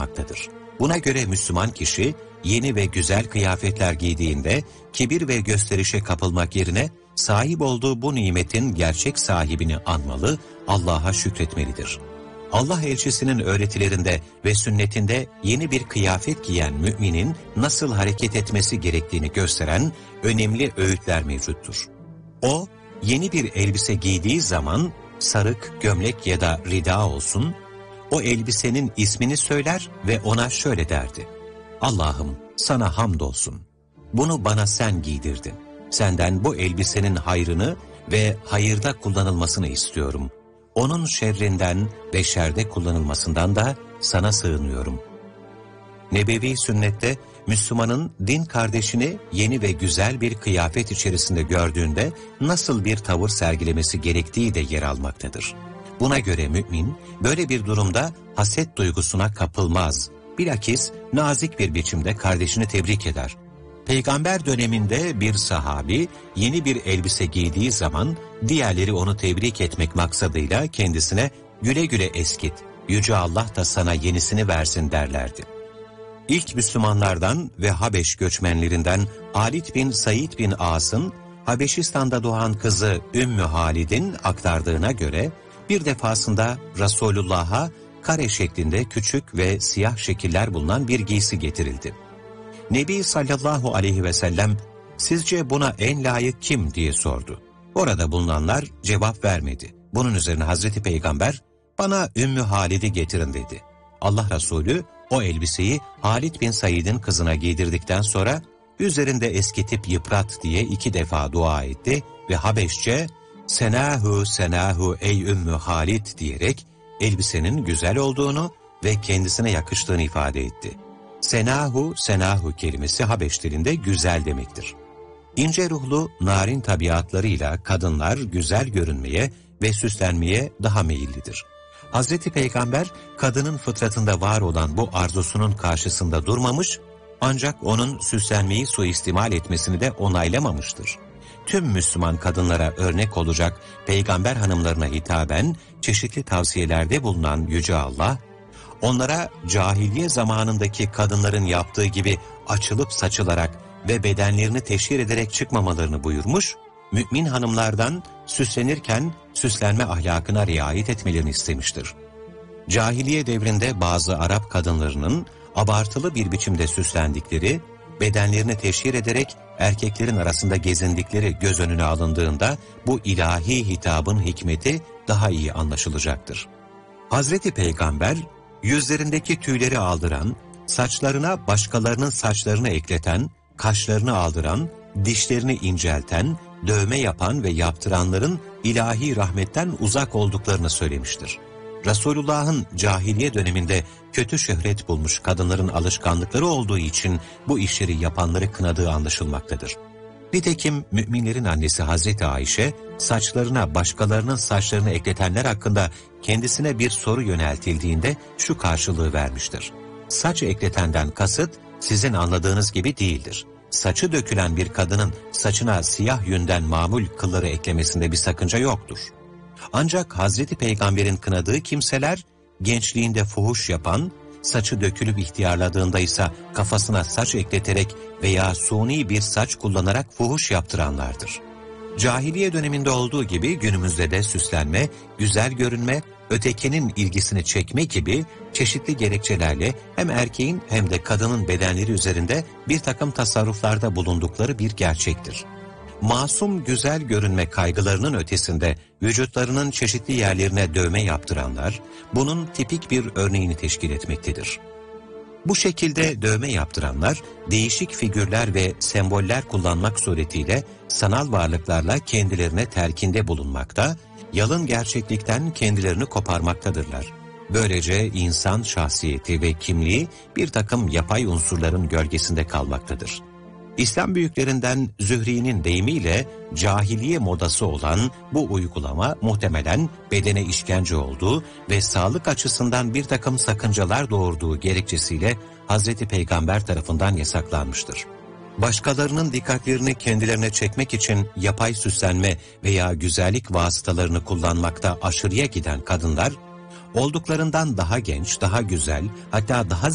almaktadır. Buna göre Müslüman kişi yeni ve güzel kıyafetler giydiğinde kibir ve gösterişe kapılmak yerine sahip olduğu bu nimetin gerçek sahibini anmalı, Allah'a şükretmelidir. Allah elçisinin öğretilerinde ve sünnetinde yeni bir kıyafet giyen müminin nasıl hareket etmesi gerektiğini gösteren önemli öğütler mevcuttur. O, yeni bir elbise giydiği zaman sarık, gömlek ya da rida olsun, o elbisenin ismini söyler ve ona şöyle derdi: Allah'ım sana hamdolsun. Bunu bana sen giydirdin. Senden bu elbisenin hayrını ve hayırda kullanılmasını istiyorum. Onun şerrinden ve şerde kullanılmasından da sana sığınıyorum. Nebevi sünnette Müslümanın din kardeşini yeni ve güzel bir kıyafet içerisinde gördüğünde nasıl bir tavır sergilemesi gerektiği de yer almaktadır. Buna göre mümin böyle bir durumda haset duygusuna kapılmaz. Bilakis nazik bir biçimde kardeşini tebrik eder. Peygamber döneminde bir sahabi yeni bir elbise giydiği zaman diğerleri onu tebrik etmek maksadıyla kendisine güle güle eskit, Yüce Allah da sana yenisini versin derlerdi. İlk Müslümanlardan ve Habeş göçmenlerinden Halid bin Said bin As'ın Habeşistan'da doğan kızı Ümmü Halid'in aktardığına göre bir defasında Resulullah'a kare şeklinde küçük ve siyah şekiller bulunan bir giysi getirildi. Nebi sallallahu aleyhi ve sellem, sizce buna en layık kim diye sordu. Orada bulunanlar cevap vermedi. Bunun üzerine Hazreti Peygamber, bana Ümmü Halid'i getirin dedi. Allah Resulü o elbiseyi Halid bin Said'in kızına giydirdikten sonra, üzerinde eskitip yıprat diye 2 defa dua etti ve Habeşçe, senahu senahu ey Ümmü Halid diyerek elbisenin güzel olduğunu ve kendisine yakıştığını ifade etti. Senahu, senahu kelimesi Habeş dilinde güzel demektir. İnce ruhlu, narin tabiatlarıyla kadınlar güzel görünmeye ve süslenmeye daha meyillidir. Hazreti Peygamber, kadının fıtratında var olan bu arzusunun karşısında durmamış, ancak onun süslenmeyi suistimal etmesini de onaylamamıştır. Tüm Müslüman kadınlara örnek olacak peygamber hanımlarına hitaben çeşitli tavsiyelerde bulunan Yüce Allah, onlara cahiliye zamanındaki kadınların yaptığı gibi açılıp saçılarak ve bedenlerini teşhir ederek çıkmamalarını buyurmuş, mümin hanımlardan süslenirken süslenme ahlakına riayet etmelerini istemiştir. Cahiliye devrinde bazı Arap kadınlarının abartılı bir biçimde süslendikleri, bedenlerini teşhir ederek erkeklerin arasında gezindikleri göz önüne alındığında bu ilahi hitabın hikmeti daha iyi anlaşılacaktır. Hazreti Peygamber, yüzlerindeki tüyleri aldıran, saçlarına başkalarının saçlarını ekleten, kaşlarını aldıran, dişlerini incelten, dövme yapan ve yaptıranların ilahi rahmetten uzak olduklarını söylemiştir. Resulullah'ın cahiliye döneminde kötü şöhret bulmuş kadınların alışkanlıkları olduğu için bu işleri yapanları kınadığı anlaşılmaktadır. Nitekim müminlerin annesi Hazreti Ayşe, saçlarına başkalarının saçlarını ekletenler hakkında kendisine bir soru yöneltildiğinde şu karşılığı vermiştir. Saç ekletenden kasıt sizin anladığınız gibi değildir. Saçı dökülen bir kadının saçına siyah yünden mamul kılları eklemesinde bir sakınca yoktur. Ancak Hazreti Peygamber'in kınadığı kimseler, gençliğinde fuhuş yapan, saçı dökülüp ihtiyarladığında ise kafasına saç ekleterek veya suni bir saç kullanarak fuhuş yaptıranlardır. Cahiliye döneminde olduğu gibi günümüzde de süslenme, güzel görünme, ötekinin ilgisini çekme gibi çeşitli gerekçelerle hem erkeğin hem de kadının bedenleri üzerinde bir takım tasarruflarda bulundukları bir gerçektir. Masum güzel görünme kaygılarının ötesinde vücutlarının çeşitli yerlerine dövme yaptıranlar, bunun tipik bir örneğini teşkil etmektedir. Bu şekilde dövme yaptıranlar, değişik figürler ve semboller kullanmak suretiyle sanal varlıklarla kendilerine telkinde bulunmakta, yalın gerçeklikten kendilerini koparmaktadırlar. Böylece insan şahsiyeti ve kimliği bir takım yapay unsurların gölgesinde kalmaktadır. İslam büyüklerinden Zühri'nin deyimiyle cahiliye modası olan bu uygulama muhtemelen bedene işkence olduğu ve sağlık açısından bir takım sakıncalar doğurduğu gerekçesiyle Hazreti Peygamber tarafından yasaklanmıştır. Başkalarının dikkatlerini kendilerine çekmek için yapay süslenme veya güzellik vasıtalarını kullanmakta aşırıya giden kadınlar, olduklarından daha genç, daha güzel, hatta daha